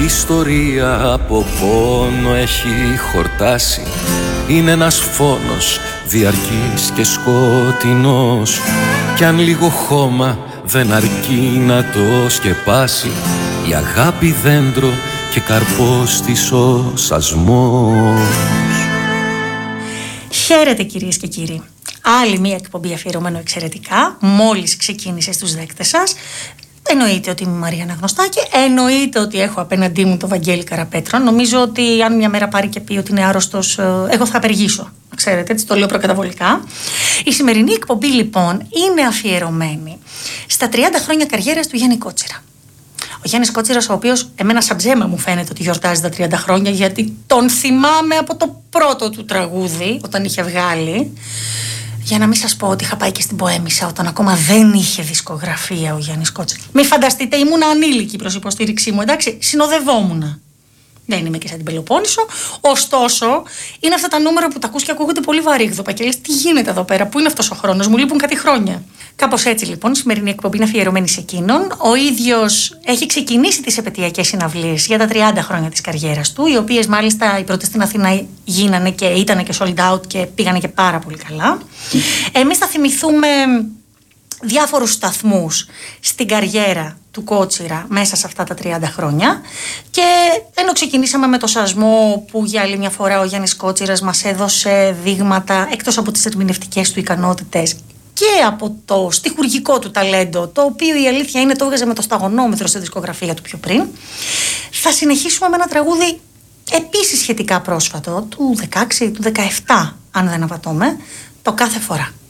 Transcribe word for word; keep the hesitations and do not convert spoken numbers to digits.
ιστορία από πόνο έχει χορτάσει. Είναι ένας φόνος διαρκής και σκοτεινός, κι αν λίγο χώμα δεν αρκεί να το σκεπάσει, η αγάπη δέντρο και καρπός της ο σασμός. Χαίρετε κυρίες και κύριοι. Άλλη μία εκπομπή αφιερωμένο εξαιρετικά, μόλις ξεκίνησε στους δέκτες σας. Εννοείται ότι είμαι η Μαρία Αναγνωστάκη, εννοείται ότι έχω απέναντί μου τον Βαγγέλη Καραπέτρο. Νομίζω ότι αν μια μέρα πάρει και πει ότι είναι άρρωστος, εγώ θα απεργήσω. Ξέρετε, έτσι το λέω προκαταβολικά. Η σημερινή εκπομπή λοιπόν είναι αφιερωμένη στα τριάντα χρόνια καριέρας του Γιάννη Κότσιρα. Ο Γιάννης Κότσιρας, ο οποίος εμένα σαν ψέμα μου φαίνεται ότι γιορτάζει τα τριάντα χρόνια, γιατί τον θυμάμαι από το πρώτο του τραγούδι όταν είχε βγάλει. Για να μην σας πω ότι είχα πάει και στην Ποέμισσα όταν ακόμα δεν είχε δισκογραφία ο Γιάννης Κότσιρας. Μην φανταστείτε, ήμουν ανήλικη προς υποστήριξή μου, εντάξει, συνοδευόμουνα. Δεν είμαι και σαν την Πελοπόννησο. Ωστόσο, είναι αυτά τα νούμερα που τα ακούς και ακούγονται πολύ βαρύγδοπα και λες τι γίνεται εδώ πέρα, πού είναι αυτός ο χρόνος, μου λείπουν κάτι χρόνια. Κάπως έτσι λοιπόν, η σημερινή εκπομπή είναι αφιερωμένη σε εκείνον. Ο ίδιος έχει ξεκινήσει τις επαιτειακές συναυλίες για τα τριάντα χρόνια της καριέρας του, οι οποίες μάλιστα οι πρώτες στην Αθήνα γίνανε και ήταν και sold out και πήγανε και πάρα πολύ καλά. Εμείς θα θυμηθούμε διάφορους σταθμούς στην καριέρα του Κότσιρα μέσα σε αυτά τα τριάντα χρόνια, και ενώ ξεκινήσαμε με το σασμό που για άλλη μια φορά ο Γιάννης Κότσιρας μας έδωσε δείγματα εκτός από τις ερμηνευτικές του ικανότητες και από το στιχουργικό του ταλέντο, το οποίο η αλήθεια είναι το έβγαζε με το σταγονόμετρο στη δισκογραφία του πιο πριν, θα συνεχίσουμε με ένα τραγούδι επίσης σχετικά πρόσφατο, του δεκαέξι, του δεκαεπτά αν δεν απατώμε, το Κάθε Φορά.